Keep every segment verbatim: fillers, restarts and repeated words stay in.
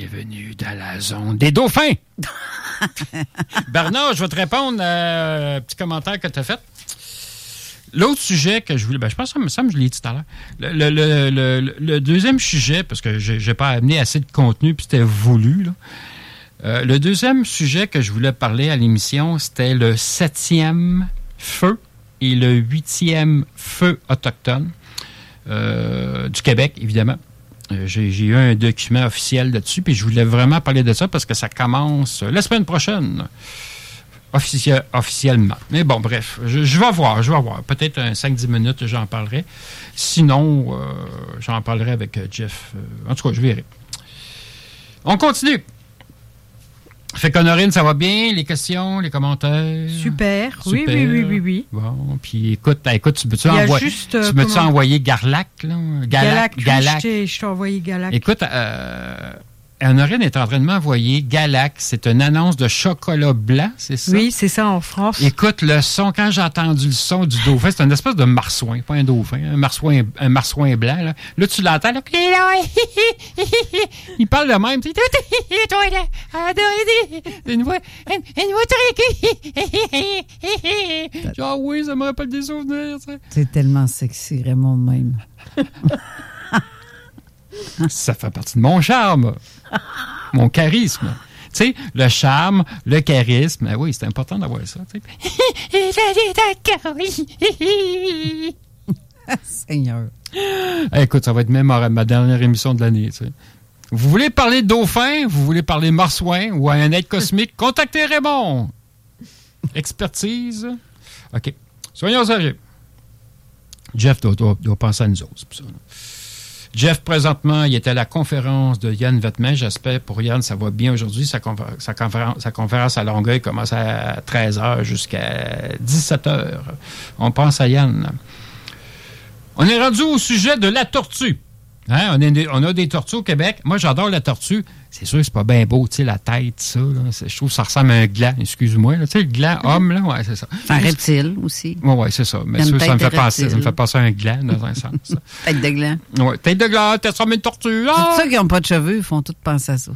Bienvenue dans la zone des dauphins. Bernard, je vais te répondre à un petit commentaire que tu as fait. L'autre sujet que je voulais... Ben, je pense que ça me semble que je l'ai dit tout à l'heure. Le, le, le, le, le deuxième sujet, parce que je n'ai pas amené assez de contenu, puis c'était voulu, là. Euh, le deuxième sujet que je voulais parler à l'émission, c'était le septième feu et le huitième feu autochtone euh, du Québec, évidemment. Euh, j'ai, j'ai eu un document officiel là-dessus, puis je voulais vraiment parler de ça parce que ça commence la semaine prochaine, officie- officiellement. Mais bon, bref, je, je vais voir, je vais voir. Peut-être un cinq dix minutes, j'en parlerai. Sinon, euh, j'en parlerai avec Jeff. En tout cas, je verrai. On continue. Fait qu'Honorine, ça va bien? Les questions, les commentaires? Super. Super. Oui, oui, oui, oui, oui. Bon, puis écoute, écoute, tu peux-tu envoyer... juste, euh, tu peux-tu comment... envoyer Garlac, là? Galac, Galac. Galac. Oui, je, t'ai, je t'ai envoyé Galac. Écoute, euh, Honorine est en train de m'envoyer Galac. C'est une annonce de chocolat blanc, c'est ça? Oui, c'est ça, en France. Écoute, le son, quand j'ai entendu le son du dauphin, c'est une espèce de marsouin, pas un dauphin, un marsouin, un marsouin blanc, là. Là, tu l'entends, là. Il parle de même, tu sais. Une voix, une voix très... Genre, oui, ça me rappelle des souvenirs, ça. C'est tellement sexy, Raymond, de même. Ça fait partie de mon charme, mon charisme. Tu sais, le charme, le charisme. Ah oui, c'est important d'avoir ça. Seigneur. Hey, écoute, ça va être même ma dernière émission de l'année. Tu sais. Vous voulez parler de dauphin, vous voulez parler de marsouin ou à un être cosmique, contactez Raymond. Expertise. OK. Soyons sérieux. Jeff doit, doit, doit penser à nous autres. C'est pour ça, là. Jeff, présentement, il était à la conférence de Yann Vettman. J'espère pour Yann, ça va bien aujourd'hui. Sa, confé- sa, conférence, sa conférence à Longueuil commence à treize heures jusqu'à dix-sept heures. On pense à Yann. On est rendu au sujet de la tortue. Hein? On, est, on a des tortues au Québec. Moi, j'adore la tortue. C'est sûr que c'est pas bien beau, tu sais, la tête, ça. Là. Je trouve que ça ressemble à un gland, excuse-moi. Tu sais, le gland homme, là, ouais, c'est ça. C'est un reptile aussi. Oui, ouais, c'est ça. Mais ça, ça, me fait penser, ça me fait penser à un gland, dans un sens. Ça. Tête de gland. Oui, tête de gland, tête comme une tortue. Ah! Tous ceux qui n'ont pas de cheveux, ils font tous penser à ça.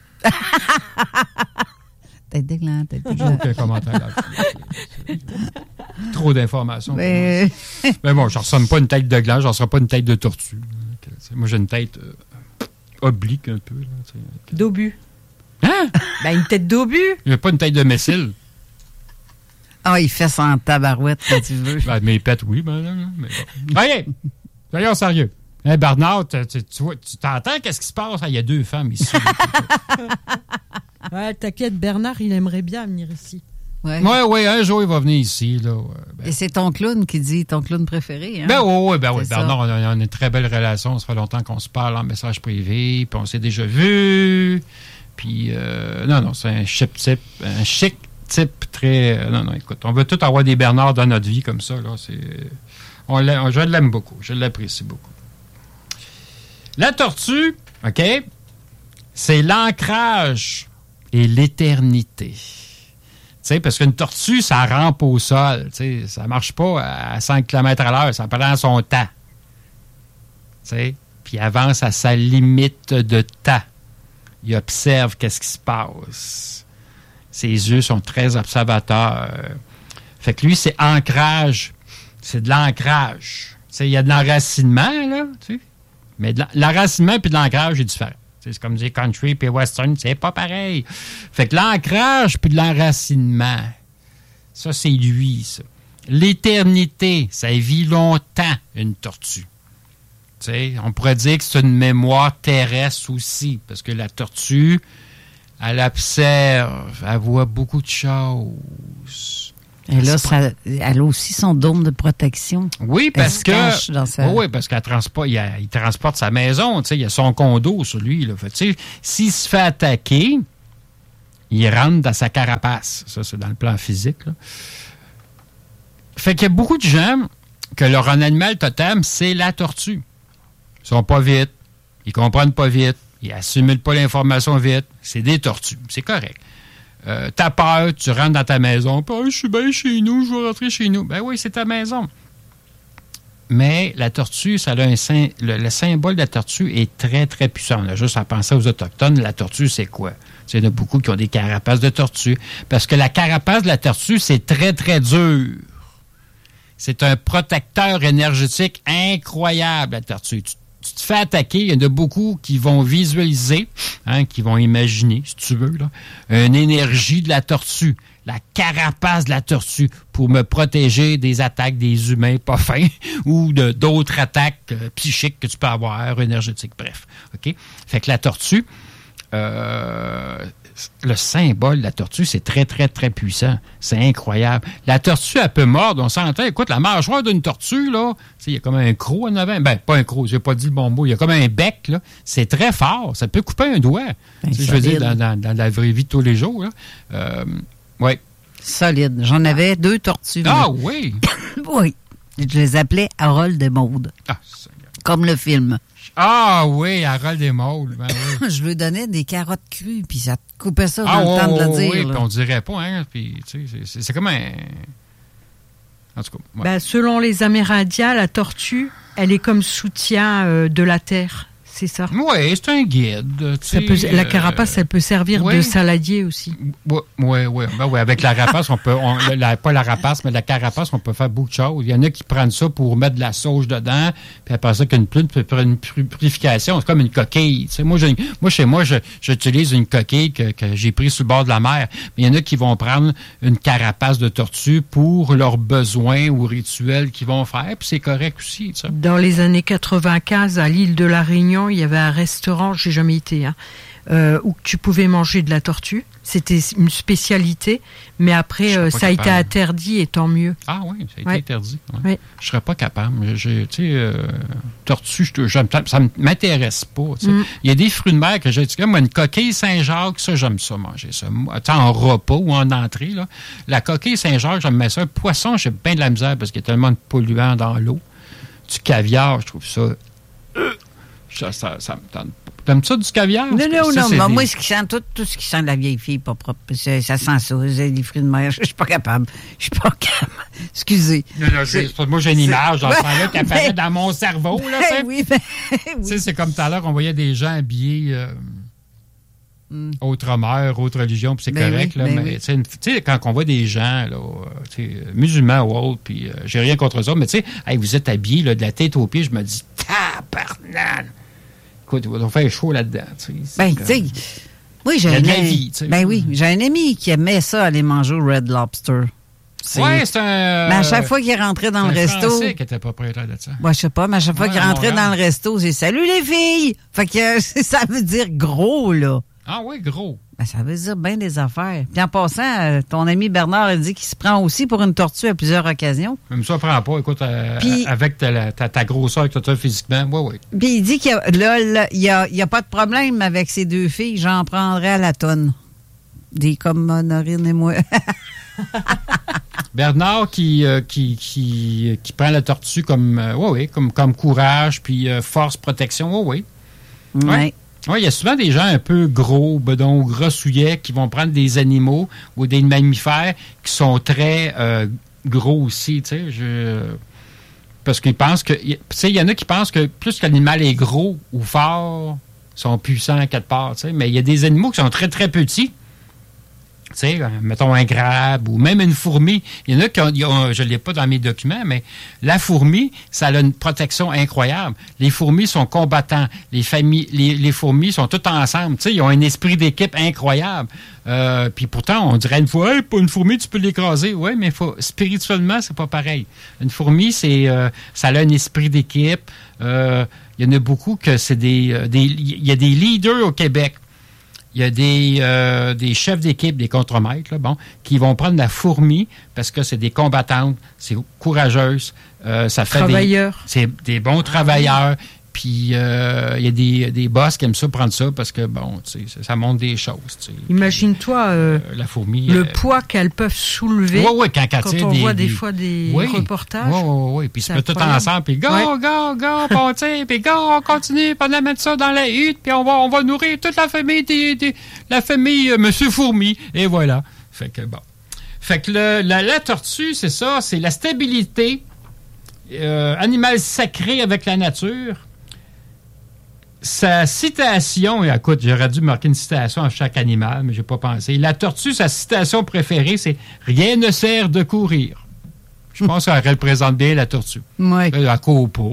Tête de gland, tête de gland. Aucun commentaire là. Trop d'informations. Mais... Mais bon, je ne ressemble pas une tête de gland, je ne ressemble pas une tête de tortue. Moi, j'ai une tête euh, oblique un peu. Là, d'obus. Hein? Ben, une tête d'obus. Il n'y a pas une tête de missile. Ah, il fait ça en tabarouette quand tu veux. Ben, mes pètes, oui. Ben, non, mais bon. OK, soyons sérieux. Hey, Bernard, tu, tu, tu, vois, tu t'entends qu'est-ce qui se passe? Il y a deux femmes ici. Ouais, t'inquiète, Bernard, il aimerait bien venir ici. Oui, oui, ouais, un jour, il va venir ici. Là. Ben, et c'est ton clown qui dit ton clown préféré. Hein? Ben oui, oui, ben oui. C'est Bernard, on a, on a une très belle relation. Ça fait longtemps qu'on se parle en message privé, puis on s'est déjà vus. Puis, euh, non, non, c'est un chic type, un chic type très... Euh, non, non, écoute, on veut tous avoir des Bernards dans notre vie comme ça. Là, c'est, on l'aime, je l'aime beaucoup, je l'apprécie beaucoup. La tortue, OK, c'est l'ancrage et l'éternité. Tu sais, parce qu'une tortue, ça rampe au sol. Tu sais, ça marche pas à cinq kilomètres à l'heure. Ça prend son temps. Tu sais, puis il avance à sa limite de temps. Il observe qu'est-ce qui se passe. Ses yeux sont très observateurs. Fait que lui, c'est ancrage. C'est de l'ancrage. Tu sais, il y a de l'enracinement, là, tu sais. Mais de l'enracinement puis de l'ancrage est différent. C'est comme dire country puis western, c'est pas pareil. Fait que l'ancrage puis de l'enracinement, ça, c'est lui, ça. L'éternité, ça vit longtemps, une tortue. T'sais, on pourrait dire que c'est une mémoire terrestre aussi, parce que la tortue, elle observe, elle voit beaucoup de choses. Et là, ça, elle a aussi son dôme de protection. Oui, parce que sa... oui, parce qu'elle transporte, il, a, il transporte sa maison, tu sais, il y a son condo sur lui. Là. Fait, tu sais, s'il se fait attaquer, il rentre dans sa carapace. Ça, c'est dans le plan physique. Là. Fait qu'il y a beaucoup de gens que leur animal totem, c'est la tortue. Ils sont pas vite, ils comprennent pas vite, ils assimilent pas l'information vite. C'est des tortues, c'est correct. Euh, t'as peur, tu rentres dans ta maison. Oh, je suis bien chez nous, je veux rentrer chez nous. Ben oui, c'est ta maison. mais la tortue, ça a un sym- le, le symbole de la tortue est très, très puissant. On a juste à penser aux Autochtones. La tortue, c'est quoi? Il y en a beaucoup qui ont des carapaces de tortue. Parce que la carapace de la tortue, c'est très, très dur. C'est un protecteur énergétique incroyable, la tortue. Tu, tu te fais attaquer, il y en a beaucoup qui vont visualiser, hein, qui vont imaginer, si tu veux, là, une énergie de la tortue, la carapace de la tortue pour me protéger des attaques des humains pas fins ou de, d'autres attaques euh, psychiques que tu peux avoir, énergétiques, bref. OK? Fait que la tortue, euh, le symbole de la tortue, c'est très, très, très puissant. C'est incroyable. La tortue, elle peut mordre, on s'entend. Écoute, la mâchoire d'une tortue, là, il y a comme un croc en avant. Ben, pas un croc, j'ai pas dit le bon mot. Il y a comme un bec, là. C'est très fort. Ça peut couper un doigt. Ben, je veux dire, dans, dans, dans la vraie vie de tous les jours, là. Euh, oui. Solide. J'en avais deux tortues. Ah oui? Oui. Je les appelais Harold et Maude. Ah, comme le film. Ah oui, Harold et Maude. Ben oui. Je lui donnais des carottes crues, puis ça coupait ça dans ah, le oh, temps de le oh, dire. Oui, là. puis on dirait pas, hein. Puis, tu sais, c'est, c'est comme un... En tout cas, ouais. Ben, selon les Amérindiens, la tortue, elle est comme soutien euh, de la terre. C'est ça. Oui, c'est un guide. Ça peut, euh, la carapace, elle peut servir oui. de saladier aussi. Oui, oui, oui. Ben, oui. Avec la rapace, on peut, on, la, pas la rapace, mais la carapace, on peut faire beaucoup de choses. Il y en a qui prennent ça pour mettre de la sauge dedans, puis après ça, qu'une plume peut faire une purification. C'est comme une coquille. Tu sais, moi, j'ai, moi, chez moi, je, j'utilise une coquille que, que j'ai prise sur le bord de la mer. Mais il y en a qui vont prendre une carapace de tortue pour leurs besoins ou rituels qu'ils vont faire, puis c'est correct aussi. Tu sais. Dans les années quatre-vingt-quinze, à l'île de la Réunion, il y avait un restaurant, j'ai jamais été, hein, euh, où tu pouvais manger de la tortue. C'était une spécialité, mais après, euh, ça a été interdit et tant mieux. Ah oui, ça a été ouais. interdit. Ouais. Ouais. Je serais pas capable. Je, tu sais, euh, tortue, je, je, ça ne m'intéresse pas. Tu sais. Mm. Il y a des fruits de mer que j'ai. Moi, une coquille Saint-Jacques, ça, j'aime ça manger ça. En repas ou en entrée, là. La coquille Saint-Jacques, j'aime ça. Un poisson, j'ai bien de la misère parce qu'il y a tellement de polluants dans l'eau. Du caviar, je trouve ça... Euh, Ça, ça, ça me tente pas. T'aimes ça du caviar? Non, non, ça, non. Des... Moi, ce qui sent, tout, tout ce qui sent de la vieille fille, pas propre. Ça, ça sent ça. Les fruits de mer, je suis pas capable. Je suis pas capable. Excusez. Non, non, c'est, moi, j'ai une image dans ce temps-là qui apparaît ben, dans mon cerveau. Là, ben, oui, ben, oui. C'est, c'est comme tout à l'heure, on voyait des gens habillés euh, mm. autre mère, autre religion, puis c'est ben correct. Oui, là, ben mais oui. Tu sais, quand on voit des gens là, musulmans ou autres, puis euh, j'ai rien contre ça, mais tu sais, hey, vous êtes habillés là, de la tête aux pieds, je me dis, tabarnak! Écoute, on fait chaud là-dedans. Tu sais, ben, tu sais, oui, j'ai un ami. Ben oui, j'ai un ami qui aimait ça, aller manger au Red Lobster. Oui, c'est un. Mais à chaque fois qu'il rentrait dans le resto. Français qui était propriétaire de ça. Moi, je sais pas, mais à chaque fois ouais, qu'il rentrait dans le resto, c'est salut les filles! Fait que ça veut dire gros, là. Ah oui, gros. Ben, ça veut dire bien des affaires. Puis en passant, ton ami Bernard a dit qu'il se prend aussi pour une tortue à plusieurs occasions. Même ça, prend pas. Écoute, euh, Puis, avec ta, ta, ta grosseur que tu as physiquement, oui, oui. Puis il dit qu'il y a, là, là, il y a, il y a pas de problème avec ces deux filles. J'en prendrais à la tonne. Des comme Honorine et moi. Bernard qui, euh, qui, qui, qui prend la tortue comme, euh, oui, oui, comme, comme courage, puis euh, force, protection, oui, oui. Oui. Ouais. Oui, il y a souvent des gens un peu gros, bedons, grossouillets qui vont prendre des animaux ou des mammifères qui sont très euh, gros aussi, tu sais. Je... Parce qu'ils pensent que... Tu sais, il y en a qui pensent que plus que l'animal est gros ou fort, ils sont puissants à quelque part, tu sais. Mais il y a des animaux qui sont très, très petits. Tu sais, mettons un crabe ou même une fourmi. Il y en a qui ont, ils ont, je ne l'ai pas dans mes documents, mais la fourmi, ça a une protection incroyable. Les fourmis sont combattants. Les familles, les, les fourmis sont toutes ensemble. Tu sais, ils ont un esprit d'équipe incroyable. Euh, puis pourtant, on dirait une fois, hey, pas une fourmi, tu peux l'écraser. Oui, mais faut, spirituellement, c'est pas pareil. Une fourmi, c'est, euh, ça a un esprit d'équipe. Euh, il y en a beaucoup que c'est des, des, il y a des leaders au Québec. Il y a des, euh, des chefs d'équipe, des contremaîtres, là, bon, qui vont prendre la fourmi parce que c'est des combattantes, c'est courageuses, euh, ça fait travailleurs. Des, c'est des bons travailleurs. Puis euh, il y a des, des boss qui aiment ça prendre ça parce que, bon, tu sais, ça montre des choses. Tu sais. Imagine-toi euh, euh, la fourmi, le euh, poids qu'elles peuvent soulever ouais, ouais, quand, quand, quand on des, voit des, des fois des oui, reportages. Oui, oui, oui. Puis ils se mettent tout ensemble, puis go, ouais. go, go, puis on tire, puis go, on continue, puis on met ça dans la hutte, puis on va, on va nourrir toute la famille, des, des, la famille euh, Monsieur Fourmi. Et voilà. Fait que, bon. Fait que le, la, la tortue, c'est ça, c'est la stabilité. euh, animal sacré avec la nature. Sa citation, et écoute, j'aurais dû marquer une citation à chaque animal, mais j'ai pas pensé. La tortue, sa citation préférée, c'est « Rien ne sert de courir ». Je pense qu'elle représente bien la tortue. Oui. La court pas.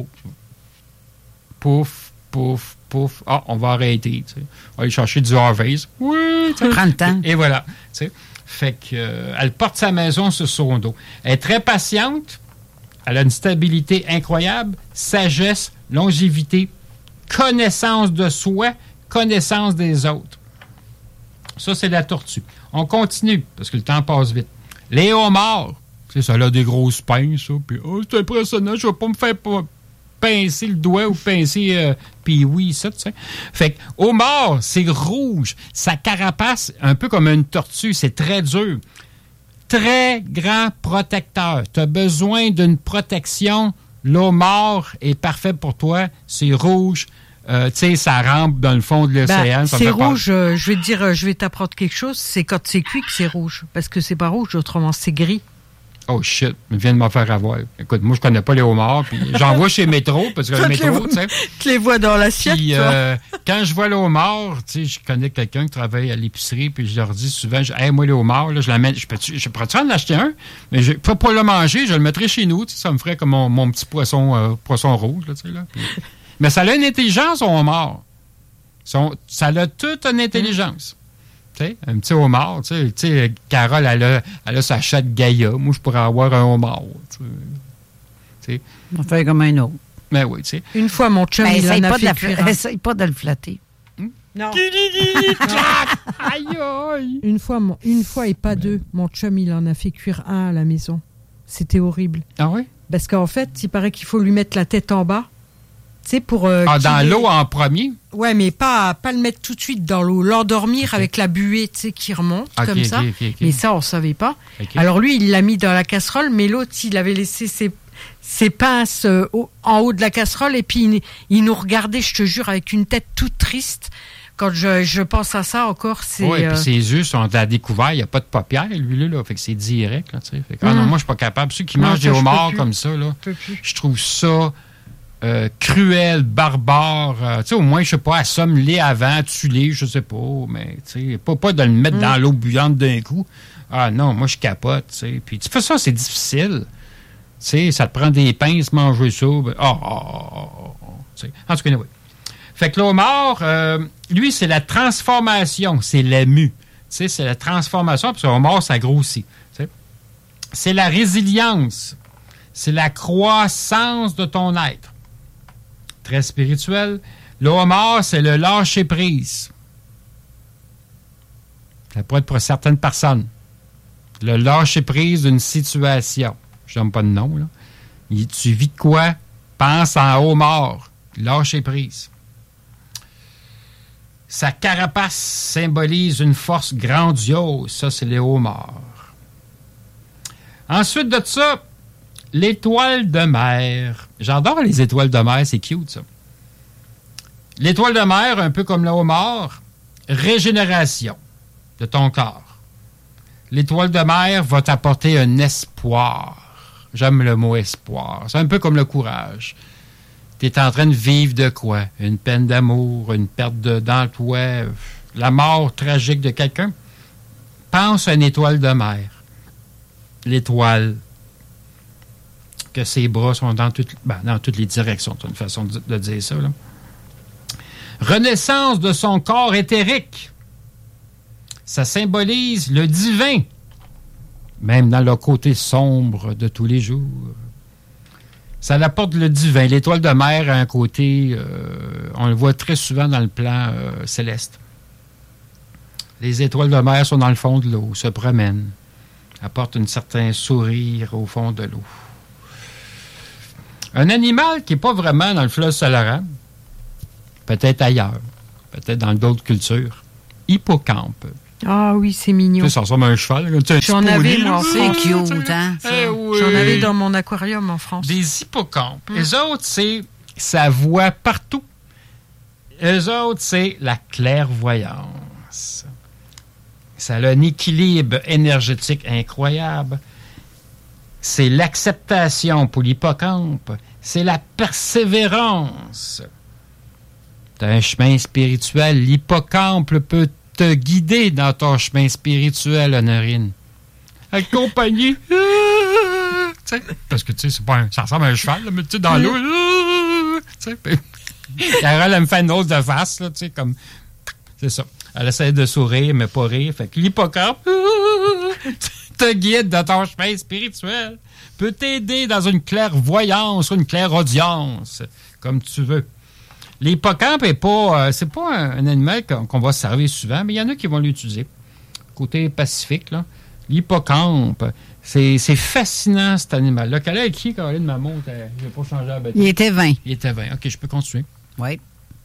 Pouf, pouf, pouf. Ah, on va arrêter. Tu sais. On va aller chercher du Harvey's. Oui. Prends le temps. Et, et voilà. Tu sais. Fait que, euh, elle porte sa maison sur son dos. Elle est très patiente. Elle a une stabilité incroyable. Sagesse, longévité, connaissance de soi, connaissance des autres. Ça, c'est la tortue. On continue, parce que le temps passe vite. Les homards, tu sais, ça a des grosses pinces, ça. Puis, oh, c'est impressionnant, je vais pas me faire pas pincer le doigt ou pincer euh, puis oui, ça, tu sais. Fait que, homard, c'est rouge. Sa carapace, un peu comme une tortue, c'est très dur. Très grand protecteur. Tu as besoin d'une protection. L'homard est parfait pour toi. C'est rouge. Euh, tu sais, ça rampe dans le fond de l'océan. Ben, c'est rouge, euh, je vais te dire, je vais t'apprendre quelque chose. C'est quand c'est cuit que c'est rouge. Parce que c'est pas rouge, autrement c'est gris. Oh shit, ils viennent de m'en faire avoir. Écoute, moi, je connais pas les homards. Puis j'en vois chez Métro, parce que le Métro, tu sais. Tu les vois dans l'assiette, puis, euh, quand je vois le homard, tu sais, je connais quelqu'un qui travaille à l'épicerie, puis je leur dis souvent, je, hey, moi, le homard, là, je l'amène, je peux je pourrais-tu en acheter un? Mais je peux pas le manger, je le mettrais chez nous, tu sais, ça me ferait comme mon, mon petit poisson, euh, poisson rouge, là, tu sais, là. Puis, mais ça a une intelligence, au homard. Son, ça a toute une intelligence. Tu sais, un petit homard, tu sais, tu sais, Carole, elle a, elle a sa chatte Gaïa. Moi, je pourrais avoir un homard, tu sais. On fait comme un autre. Mais oui, tu sais. Une fois, mon chum, ben, il en a fait cuire. Essaye pas de le flatter. Hmm? Non. Aïe, aïe. Une fois, mon, une fois et pas deux, mon chum, il en a fait cuire un à la maison. C'était horrible. Ah oui? Parce qu'en fait, il paraît qu'il faut lui mettre la tête en bas. Pour, euh, ah, dans l'eau en premier? Ouais, mais pas, pas le mettre tout de suite dans l'eau. L'endormir okay. avec la buée, tu sais, qui remonte, okay, comme ça. Okay, okay, okay. Mais ça, on ne savait pas. Okay. Alors lui, il l'a mis dans la casserole, mais l'autre, il avait laissé ses, ses pinces euh, au, en haut de la casserole, et puis il, il nous regardait, je te jure, avec une tête toute triste. Quand je, je pense à ça encore, c'est... Oui, euh... puis ses yeux sont à découvert. Il n'y a pas de paupières, lui, là. Fait que c'est direct, là, tu sais. Fait que, mmh. ah non, moi, je suis pas capable. Ceux qui non, mangent ça, des homards comme ça, là, je, je trouve ça... Euh, cruel, barbare, euh, tu sais, au moins, je sais pas, assomme-les avant, tue-les, je sais pas, mais, tu sais, pas, pas de le mettre mm. dans l'eau bouillante d'un coup. Ah non, moi, je capote, tu sais. Puis, tu fais ça, c'est difficile. Tu sais, ça te prend des pinces, manger ça. Ben, oh, oh, oh, oh, oh, tu sais. En tout cas, oui. Fait que l'homard, euh, lui, c'est la transformation, c'est l'ému. Tu sais, c'est la transformation, parce que l'homard, ça grossit. Tu sais. C'est la résilience. C'est la croissance de ton être. Très spirituel. Le homard, c'est le lâcher-prise. Ça pourrait être pour certaines personnes. Le lâcher-prise d'une situation. Je donne pas de nom, là. Tu vis de quoi? Pense en homard. Lâcher-prise. Sa carapace symbolise une force grandiose. Ça, c'est les homards. Ensuite de ça, l'étoile de mer. J'adore les étoiles de mer, c'est cute, ça. L'étoile de mer, un peu comme le homard, régénération de ton corps. L'étoile de mer va t'apporter un espoir. J'aime le mot espoir. C'est un peu comme le courage. Tu es en train de vivre de quoi? Une peine d'amour, une perte de, d'emploi, la mort tragique de quelqu'un. Pense à une étoile de mer. L'étoile que ses bras sont dans, toutes, ben, dans toutes les directions. C'est une façon de, de dire ça, là. Renaissance de son corps éthérique. Ça symbolise le divin, même dans le côté sombre de tous les jours. Ça apporte le divin. L'étoile de mer a un côté, euh, on le voit très souvent dans le plan euh, céleste. Les étoiles de mer sont dans le fond de l'eau, se promènent, apportent un certain sourire au fond de l'eau. Un animal qui n'est pas vraiment dans le fleuve Saint-Laurent, peut-être ailleurs, peut-être dans d'autres cultures, hippocampe. Ah oui, c'est mignon. Tu sais, ça ressemble à un cheval. Un J'en avais, moi, en C'est cute, hein? Eh oui. J'en avais dans mon aquarium en France. Des hippocampes. Mm. Les autres, c'est ça voit partout. Les autres, c'est la clairvoyance. Ça a un équilibre énergétique incroyable. c'est l'acceptation. Pour l'hippocampe, c'est la persévérance. Tu as un chemin spirituel. L'hippocampe peut te guider dans ton chemin spirituel, Honorine. Accompagné. Parce que, tu sais, c'est pas un, ça ressemble à un cheval, là, mais tu sais, dans l'eau. Carole, elle me fait une hausse de face, là, tu sais, comme. C'est ça. Elle essaie de sourire, mais pas rire. Fait que l'hippocampe te guide dans ton chemin spirituel. Peut t'aider dans une clairvoyance ou une clairaudience, comme tu veux. L'hippocampe est pas, euh, c'est pas un, un animal qu'on, qu'on va servir souvent, mais il y en a qui vont l'utiliser. Côté pacifique, là. L'hippocampe, c'est, c'est fascinant, cet animal-là. Quelle est qui, Caroline, ma montre? Je n'ai pas changé la bête. Il était vingt. Il était vingt. OK, je peux continuer. Oui.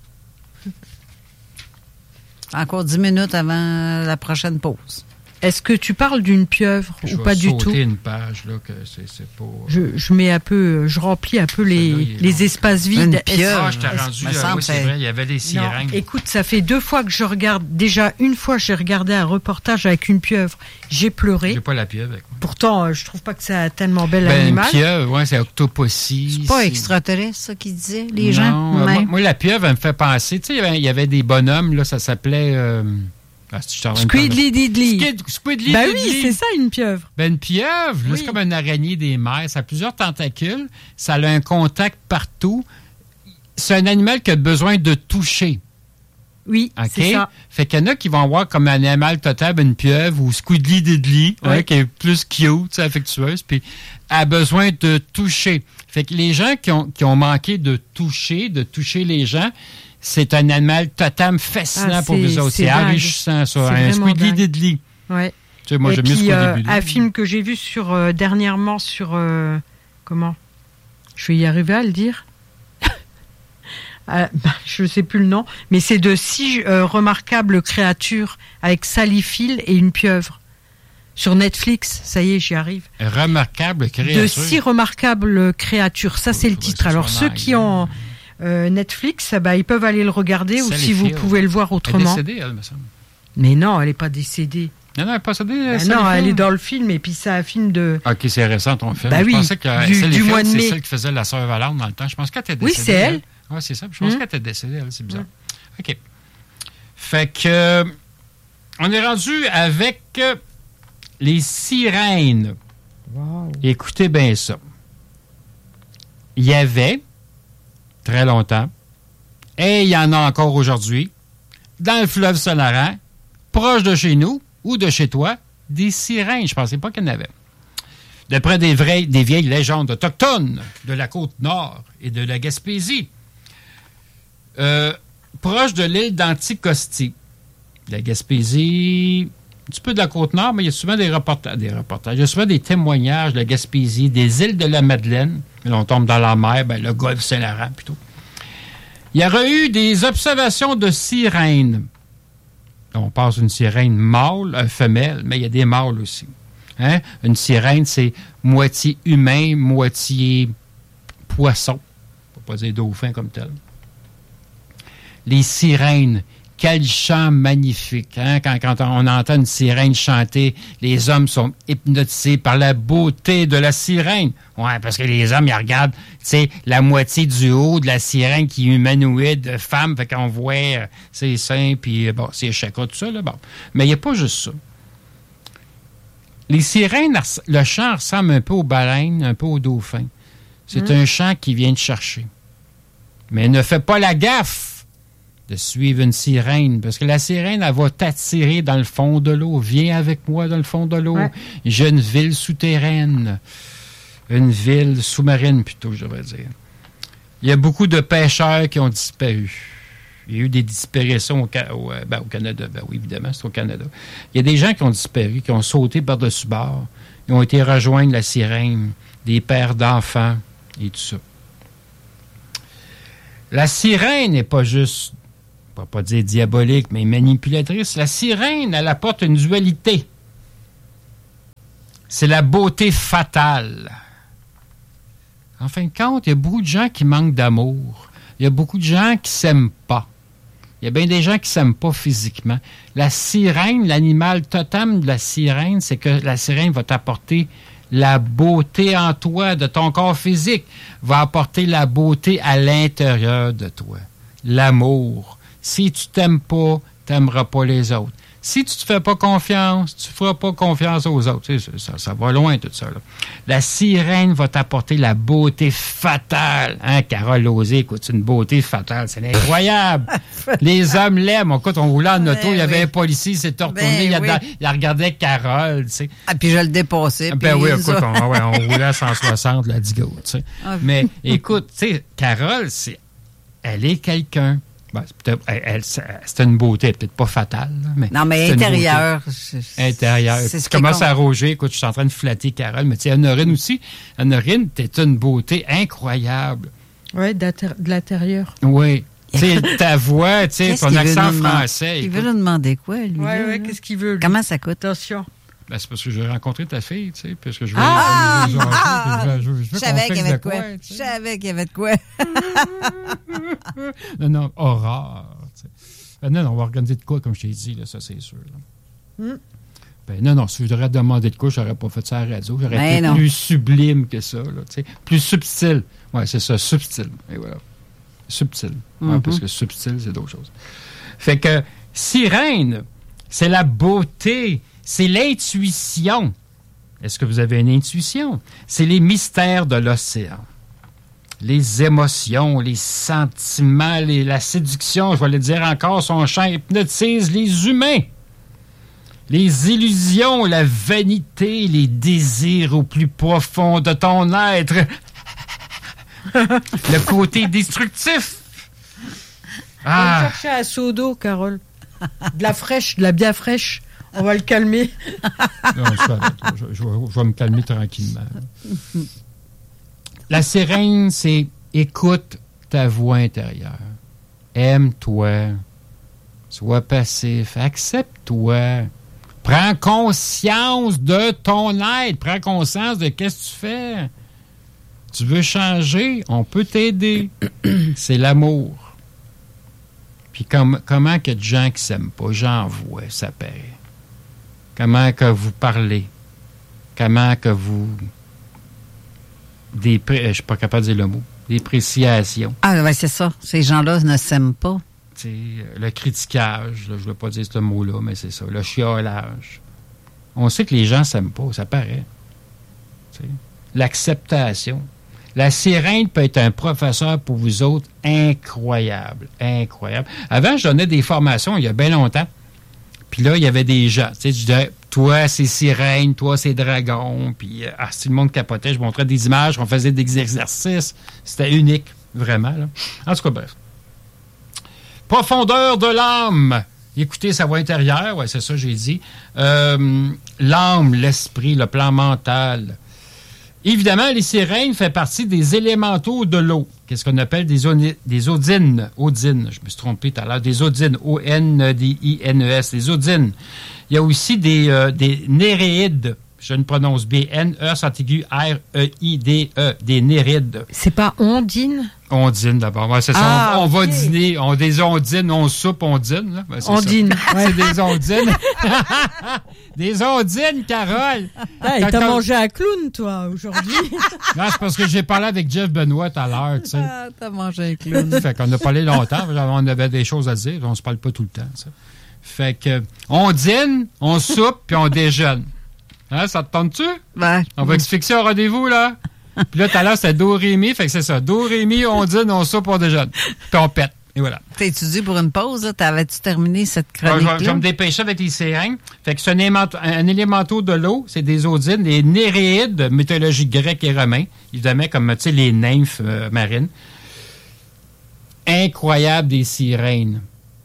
Encore dix minutes avant la prochaine pause. Est-ce que tu parles d'une pieuvre je ou pas du tout? Je vais sauter une page, là, que c'est, c'est pas... Euh... Je, je mets un peu, je remplis un peu les, les espaces vides. Une pieuvre. Ah, je t'ai rendu, là, oui, c'est vrai, il y avait des sirènes. Non, écoute, ça fait deux fois que je regarde, déjà une fois j'ai regardé un reportage avec une pieuvre, j'ai pleuré. J'ai pas la pieuvre avec moi. Pourtant, je trouve pas que c'est un tellement bel ben, animal. Une pieuvre, ouais, c'est octopossy. C'est pas c'est... extraterrestre, ça, qu'ils disaient, les non, gens? Euh, moi, moi, la pieuvre, elle me fait penser, tu sais, il y avait des bonhommes, là, ça s'appelait... Euh... Ah, Squidly Diddly. Squidly Ben Diddly. oui, c'est ça une pieuvre. Ben une pieuvre, là, oui. C'est comme une araignée des mers. Ça a plusieurs tentacules. Ça a un contact partout. C'est un animal qui a besoin de toucher. Oui, okay? C'est ça. Fait qu'il y en a qui vont voir comme un animal total une pieuvre ou Squidly Diddly, oui. hein, qui est plus cute, affectueuse, puis a besoin de toucher. Fait que les gens qui ont, qui ont manqué de toucher, de toucher les gens, c'est un animal totalement fascinant ah, pour vous autres. C'est, c'est enrichissant, ça. C'est un Squidly Diddly. Ouais. Tu sais, moi, et j'aime puis, mieux Squidly euh, Diddly. Un film que j'ai vu sur, euh, dernièrement sur... Euh, comment? Je vais y arriver à le dire. euh, bah, je ne sais plus le nom. Mais c'est de six euh, remarquables créatures avec Sally Field et une pieuvre. Sur Netflix, ça y est, j'y arrive. Remarquables créatures. De six remarquables créatures. Ça, c'est le titre. Alors, ceux qui ont... Euh, Netflix, bah, ils peuvent aller le regarder ou si vous pouvez le voir autrement. Elle est décédée, elle, me semble. Mais non, elle n'est pas décédée. Non, non, elle n'est pas décédée. Ben non, elle est dans le film et puis c'est un film de... OK, c'est récent ton film. Bah je oui, pensais que du, du mois de mai. C'est celle qui faisait la sœur Valente dans le temps. Je pense qu'elle était décédée. Oui, c'est elle. Oui, c'est ça. Je pense mmh. qu'elle était décédée, elle. C'est bizarre. Mmh. OK. Fait que... Euh, on est rendu avec euh, les sirènes. Wow. Écoutez bien ça. Il y avait... très longtemps, et il y en a encore aujourd'hui, dans le fleuve Saint-Laurent, proche de chez nous ou de chez toi, des sirènes. Je ne pensais pas qu'il y en avait. D'après des, vrais, des vieilles légendes autochtones de la Côte-Nord et de la Gaspésie, euh, proche de l'île d'Anticosti. La Gaspésie, un petit peu de la Côte-Nord, mais il y a souvent des reportages, des reportages, il y a souvent des témoignages de la Gaspésie, des îles de la Madeleine. Là, on tombe dans la mer, ben, le golfe Saint-Laurent plutôt. Il y aurait eu des observations de sirènes. On passe une sirène mâle, une femelle, mais il y a des mâles aussi. Hein? Une sirène, c'est moitié humain, moitié poisson. On ne peut pas dire dauphin comme tel. Les sirènes. Quel chant magnifique. Hein? Quand, quand on entend une sirène chanter, les hommes sont hypnotisés par la beauté de la sirène. Ouais, parce que les hommes, ils regardent, tu sais, la moitié du haut de la sirène qui est humanoïde, femme, fait qu'on voit euh, ses seins, puis bon, ses chakras, tout ça, là, bon. Mais il n'y a pas juste ça. Les sirènes, le chant ressemble un peu aux baleines, un peu aux dauphins. C'est mmh. un chant qui vient te chercher. Mais ne fais pas la gaffe de suivre une sirène, parce que la sirène, elle va t'attirer dans le fond de l'eau. Viens avec moi dans le fond de l'eau. Ouais. J'ai une ville souterraine. Une ville sous-marine, plutôt, je devrais dire. Il y a beaucoup de pêcheurs qui ont disparu. Il y a eu des disparitions au, au, ben, au Canada. Ben oui, évidemment, c'est au Canada. Il y a des gens qui ont disparu, qui ont sauté par-dessus bord. Ils ont été rejoindre la sirène, des pères d'enfants et tout ça. La sirène n'est pas juste... on ne va pas dire diabolique, mais manipulatrice. La sirène, elle apporte une dualité. C'est la beauté fatale. En fin de compte, il y a beaucoup de gens qui manquent d'amour. Il y a beaucoup de gens qui ne s'aiment pas. Il y a bien des gens qui ne s'aiment pas physiquement. La sirène, l'animal totem de la sirène, c'est que la sirène va t'apporter la beauté en toi, de ton corps physique, va apporter la beauté à l'intérieur de toi. L'amour. Si tu t'aimes pas, tu n'aimeras pas les autres. Si tu te fais pas confiance, tu feras pas confiance aux autres. Tu sais, ça, ça va loin, tout ça. Là. La sirène va t'apporter la beauté fatale. Hein, Carole Lozé, écoute, c'est une beauté fatale. C'est incroyable. Les hommes l'aiment. Écoute, on roulait en auto, ben, il y avait oui. un policier, il s'est retourné, ben, il, a, oui. il a regardé Carole, tu sais. Ah, puis je le dépassais. Ben oui, écoute, on, ouais, on roulait à cent soixante, la Digo, tu sais. Ah, mais écoute, tu sais, Carole, c'est, elle est quelqu'un. Ben, c'est, elle, elle, c'est une beauté, peut-être pas fatale. Là, mais non, mais intérieure. Intérieure. Tu commences à roger. Écoute, je suis en train de flatter Carole. Mais tu sais, Honorine aussi. Honorine, t'es une beauté incroyable. Oui, de l'intérieur. Oui. Tu sais, ta voix, tu sais, ton accent français. Il veut nous demander quoi, lui? Oui, oui, qu'est-ce qu'il veut? Lui? Comment ça coûte? Attention. Ben, c'est parce que j'ai rencontré ta fille, tu sais, parce que je veux... Ah! Je, je, je, ah, je, je, je, je savais qu'il y avait de quoi. Je savais qu'il y avait de quoi. non, non, horreur. Ben, non, non, on va organiser de quoi, comme je t'ai dit, là, ça, c'est sûr. Mm. Ben, non, non, si je devrais demander de quoi, j'aurais pas fait ça à la radio. J'aurais ben été non. plus sublime que ça, là, tu sais. Plus subtil. Oui, c'est ça, subtil. Et voilà. Subtil. Mm-hmm. Ouais, parce que subtil, c'est d'autres choses. Fait que, sirène, c'est la beauté. C'est l'intuition. Est-ce que vous avez une intuition? C'est les mystères de l'océan. Les émotions, les sentiments, les, la séduction, je vais le dire encore, son chant hypnotise les humains. Les illusions, la vanité, les désirs au plus profond de ton être. Le côté destructif. Ah. On va chercher un seau d'eau, Carole. De la fraîche, de la bien fraîche. On va le calmer. non, je, je, je, je vais me calmer tranquillement. La sirène, c'est écoute ta voix intérieure. Aime-toi. Sois passif. Accepte-toi. Prends conscience de ton être. Prends conscience de qu'est-ce que tu fais. Tu veux changer, on peut t'aider. C'est l'amour. Puis com- comment que de gens qui s'aiment pas, j'en vois, ça paraît. Comment que vous parlez. Comment que vous... Dépré... Je ne suis pas capable de dire le mot. Dépréciation. Ah, oui, c'est ça. Ces gens-là ne s'aiment pas. T'sais, le critiquage, là, je ne veux pas dire ce mot-là, mais c'est ça. Le chiolage. On sait que les gens ne s'aiment pas, ça paraît. T'sais. L'acceptation. La sirène peut être un professeur pour vous autres incroyable. Incroyable. Avant, je donnais des formations il y a bien longtemps. Puis là, il y avait des gens. Tu sais, je disais, toi, c'est sirène, toi, c'est dragon. Puis, ah, si le monde capotait, je montrais des images, on faisait des exercices. C'était unique, vraiment. Là. En tout cas, bref. Profondeur de l'âme. Écoutez sa voix intérieure, ouais, c'est ça, j'ai dit. Euh, l'âme, l'esprit, le plan mental. Évidemment, les sirènes font partie des élémentaux de l'eau. Qu'est-ce qu'on appelle des, oni- des odines. Odines, je me suis trompé tout à l'heure. Des odines, O N D I N E S, des odines. Il y a aussi des, euh, des néréides. Je ne prononce B. N E S aigu R E I D E. Des néréides. C'est pas ondine? Ondine, d'abord. Ouais, c'est ah, ça. On, on okay. va dîner. On des ondines, on soupe, on dîne. Là. Ben, c'est ondine. Ouais. C'est des ondines. Des ondines, Carole. Ah, il t'a quand... mangé un clown, toi, aujourd'hui. Non, c'est parce que j'ai parlé avec Jeff Benoît tout à l'heure, tu sais. Ah, t'as mangé un clown. Fait qu'on a parlé longtemps. On avait des choses à dire. On se parle pas tout le temps, ça. Fait que, on dîne, on soupe, puis on déjeune. Hein, ça te tente-tu? Ouais. On va se fixer au rendez-vous, là. Puis là, tout à l'heure, c'était do, ré, mi. Fait que c'est ça. Do, ré, mi, on dîne, on soupe, on déjeune. Puis on pète. Et voilà. T'as étudié pour une pause, là? T'avais-tu terminé cette chronique-là? Ah, je, je vais me dépêcher avec les sirènes. Fait que c'est un, élémento, un élémentaux de l'eau, c'est des odines, des néréides, mythologie grecque et romaine, évidemment, comme, tu sais, les nymphes euh, marines. Incroyable des sirènes.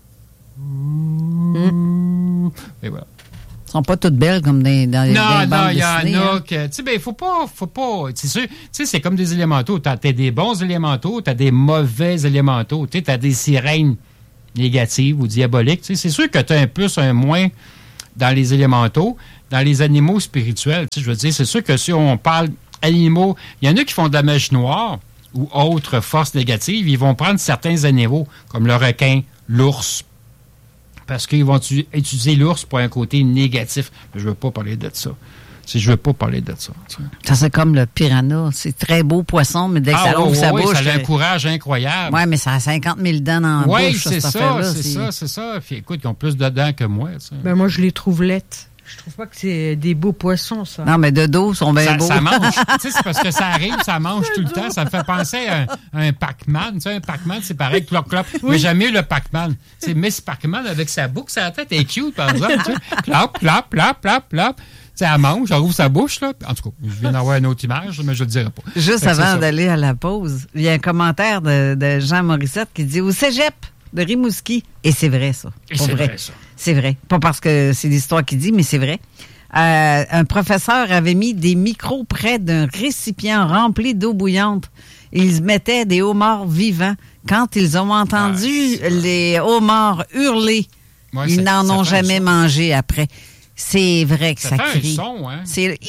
Mmh. Et voilà. Elles sont pas toutes belles comme des, dans les non, dans les bandes non, il y en dessinées, a hein? que... Tu sais, ben, faut pas... Faut pas c'est sûr, tu sais, c'est comme des élémentaux. T'as, t'as des bons élémentaux, t'as des mauvais élémentaux. Tu sais, t'as des sirènes négatives ou diaboliques. Tu sais, c'est sûr que t'as un plus, un moins dans les élémentaux. Dans les animaux spirituels, tu sais, je veux dire, c'est sûr que si on parle animaux... Il y en a qui font de la magie noire ou autres forces négatives. Ils vont prendre certains animaux, comme le requin, l'ours, parce qu'ils vont utiliser l'ours pour un côté négatif. Je ne veux pas parler de ça. Si je veux pas parler de ça. T'sais. Ça, c'est comme le piranha. C'est très beau poisson, mais dès que ah, ça ouvre oui, sa oui, bouche... ça a un courage incroyable. Oui, mais ça a cinquante mille dents dans la ouais, bouche, c'est cette ça, affaire-là. c'est, c'est ça, c'est ça. Puis écoute, ils ont plus de dents que moi. T'sais. Ben moi, je les trouve laites. Je trouve pas que c'est des beaux poissons, ça. Non, mais de dos, ils sont bien ça, beaux. Ça mange. Tu sais, c'est parce que ça arrive, ça mange tout le temps. Ça me fait penser à un, à un Pac-Man. Tu sais, un Pac-Man, c'est pareil, clop, clop. Oui. Mais j'aime mieux le Pac-Man. C'est Miss Pac-Man avec sa boucle, sa tête est cute, par exemple. Tu sais. Clop, clop, clop, clop, clop. Tu sais, elle mange, elle ouvre sa bouche, là. En tout cas, je viens d'avoir une autre image, mais je le dirai pas. Juste fait avant d'aller à la pause, il y a un commentaire de, de Jean Morissette qui dit « Au cégep de Rimouski ». Et c'est vrai, ça. Et c'est vrai. vrai, ça. C'est vrai. Pas parce que c'est l'histoire qui dit, mais c'est vrai. Euh, un professeur avait mis des micros près d'un récipient rempli d'eau bouillante. Ils mettaient des homards vivants. Quand ils ont entendu ah, les homards hurler, ouais, ils ça, n'en ça ont jamais mangé après. C'est vrai que ça, ça fait crie. Un son, hein? C'est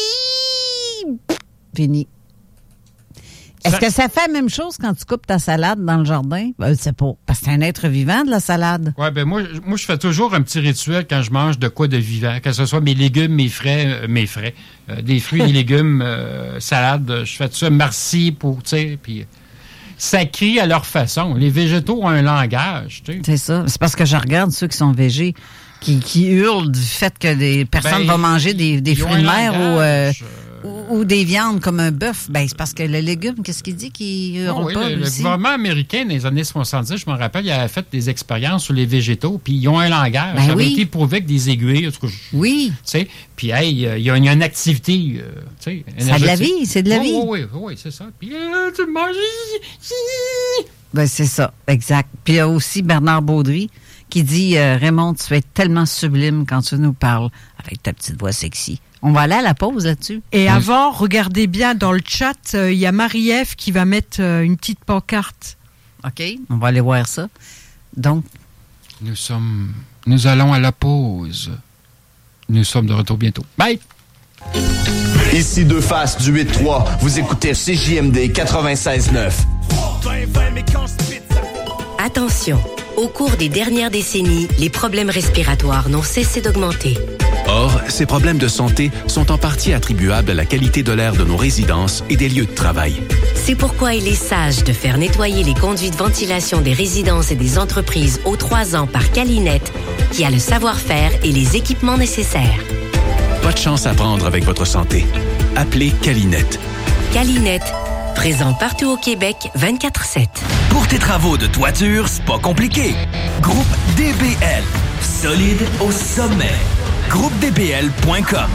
fini. Est-ce que ça fait la même chose quand tu coupes ta salade dans le jardin? Ben, c'est pas. Parce que c'est un être vivant, de la salade. Oui, ben moi, moi, je fais toujours un petit rituel quand je mange de quoi de vivant. Que ce soit mes légumes, mes frais, euh, mes frais, euh, des fruits, des légumes, euh, salade. Je fais tout ça, merci pour, tu sais, puis ça crie à leur façon. Les végétaux ont un langage, tu sais. C'est ça. C'est parce que je regarde ceux qui sont végés, qui, qui hurlent du fait que des personnes ben, vont manger des, des fruits de mer ou... Euh, Ou, ou des viandes comme un bœuf, ben c'est parce que le légume, qu'est-ce qu'il dit qu'il hurle oh, oui, pas, le, aussi? Le gouvernement américain, dans les années soixante-dix, je me rappelle, il avait fait des expériences sur les végétaux, puis ils ont un langage. Ben ça avait oui. été prouvé avec des aiguilles. En tout cas, je, oui. Tu sais, puis hey, il y a, il y a une activité, euh, tu sais, c'est de la vie, c'est de la oh, vie. Oui, oui, oui, oui, c'est ça. Puis euh, tu manges. Ben c'est ça, exact. Puis il y a aussi Bernard Baudry qui dit euh, « Raymond, tu es tellement sublime quand tu nous parles avec ta petite voix sexy. » On va aller à la pause là-dessus. Et mmh. avant, regardez bien dans le chat, il euh, y a Marie-Ève qui va mettre euh, une petite pancarte. OK, on va aller voir ça. Donc, nous sommes, nous allons à la pause. Nous sommes de retour bientôt. Bye! Ici Deux Faces du huit trois. Vous écoutez C J M D quatre-vingt-seize neuf. Attention! Au cours des dernières décennies, les problèmes respiratoires n'ont cessé d'augmenter. Or, ces problèmes de santé sont en partie attribuables à la qualité de l'air de nos résidences et des lieux de travail. C'est pourquoi il est sage de faire nettoyer les conduits de ventilation des résidences et des entreprises aux trois ans par Calinet, qui a le savoir-faire et les équipements nécessaires. Pas de chance à prendre avec votre santé. Appelez Calinet. Calinet, présent partout au Québec, vingt-quatre sept. Pour tes travaux de toiture, c'est pas compliqué. Groupe D B L. Solide au sommet. groupe d b l point com.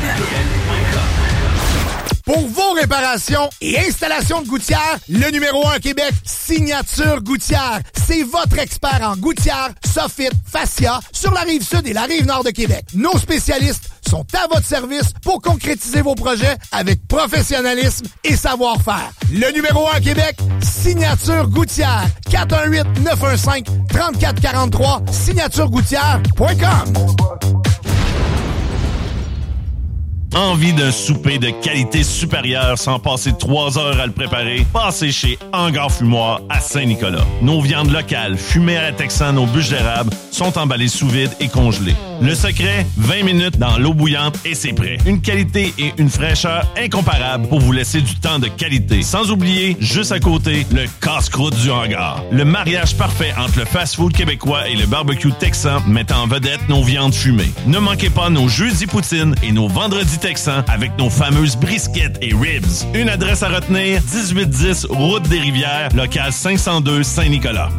Pour vos réparations et installations de gouttières, le numéro un à Québec, Signature Gouttière. C'est votre expert en gouttière, soffit, fascia sur la rive sud et la rive nord de Québec. Nos spécialistes sont à votre service pour concrétiser vos projets avec professionnalisme et savoir-faire. Le numéro un à Québec, Signature Gouttière. quatre un huit, neuf un cinq, trois quatre quatre trois, signature gouttière point com. Envie d'un souper de qualité supérieure sans passer trois heures à le préparer? Passez chez Hangar Fumoir à Saint-Nicolas. Nos viandes locales, fumées à la texane aux bûches d'érable, sont emballées sous vide et congelées. Le secret, vingt minutes dans l'eau bouillante et c'est prêt. Une qualité et une fraîcheur incomparables pour vous laisser du temps de qualité. Sans oublier, juste à côté, le casse-croûte du hangar. Le mariage parfait entre le fast-food québécois et le barbecue texan mettant en vedette nos viandes fumées. Ne manquez pas nos jeudis poutines et nos vendredis texans avec nos fameuses brisquettes et ribs. Une adresse à retenir, dix-huit dix Route des Rivières, local cinq cent deux Saint-Nicolas.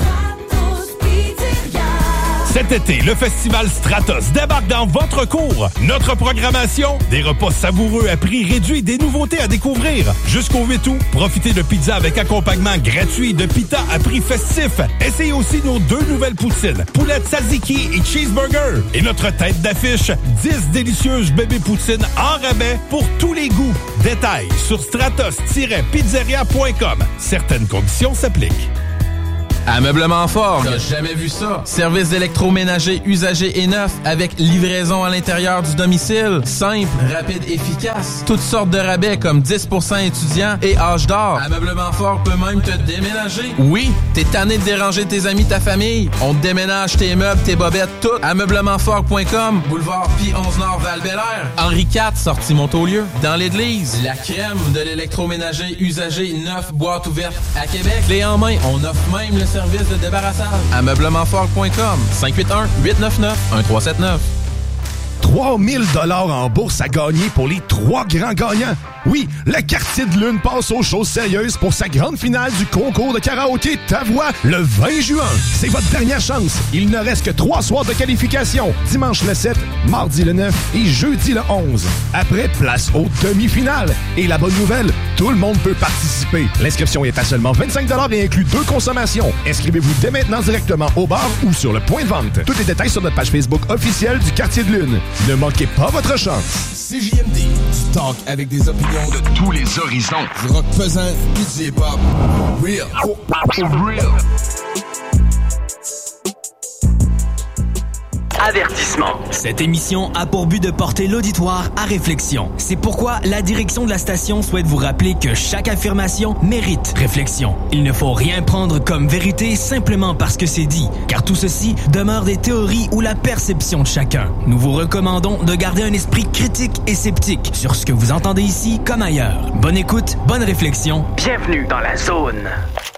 Cet été, le festival Stratos débarque dans votre cour. Notre programmation, des repas savoureux à prix réduit, des nouveautés à découvrir. Jusqu'au huit août, profitez de pizza avec accompagnement gratuit de pita à prix festif. Essayez aussi nos deux nouvelles poutines, poulet tzatziki et cheeseburger. Et notre tête d'affiche, dix délicieuses bébés poutines en rabais pour tous les goûts. Détails sur stratos tiret pizzeria point com. Certaines conditions s'appliquent. Ameublement Fort, t'as jamais vu ça? Service d'électroménager usagé et neuf avec livraison à l'intérieur du domicile. Simple, rapide, efficace. Toutes sortes de rabais comme dix pour cent étudiants et âge d'or. Ameublement Fort peut même te déménager. Oui, t'es tanné de déranger tes amis, ta famille. On te déménage tes meubles, tes bobettes, tout. ameublement fort point com, boulevard Pi onze Nord Val-Bélair. Henri quatre, sortie Montaulieu. Dans l'église, la crème de l'électroménager usagé neuf, boîte ouverte à Québec. Clé en main, on offre même le service de débarrassage. ameublement fort point com, cinq huit un, huit neuf neuf, un trois sept neuf. trois mille dollars en bourse à gagner pour les trois grands gagnants. Oui, le Quartier de Lune passe aux choses sérieuses pour sa grande finale du concours de karaoké Ta Voix le vingt juin. C'est votre dernière chance. Il ne reste que trois soirs de qualification. Dimanche le sept, mardi le neuf et jeudi le onze. Après, place aux demi-finales. Et la bonne nouvelle, tout le monde peut participer. L'inscription est à seulement vingt-cinq dollars et inclut deux consommations. Inscrivez-vous dès maintenant directement au bar ou sur le point de vente. Tous les détails sur notre page Facebook officielle du Quartier de Lune. Ne manquez pas votre chance. C J M D, du talk avec des opinions de tous les horizons. Du rock pesant et du hip-hop. Real. Oh, oh, real. Avertissement. Cette émission a pour but de porter l'auditoire à réflexion. C'est pourquoi la direction de la station souhaite vous rappeler que chaque affirmation mérite réflexion. Il ne faut rien prendre comme vérité simplement parce que c'est dit, car tout ceci demeure des théories ou la perception de chacun. Nous vous recommandons de garder un esprit critique et sceptique sur ce que vous entendez ici comme ailleurs. Bonne écoute, bonne réflexion. Bienvenue dans la zone.